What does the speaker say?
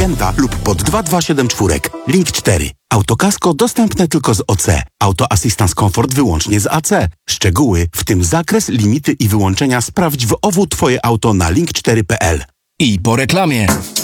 Kenta lub pod 2274. Link 4. Autokasko dostępne tylko z OC. Auto Assistance Comfort wyłącznie z AC. Szczegóły, w tym zakres, limity i wyłączenia sprawdź w OWU Twoje auto na link4.pl. I po reklamie.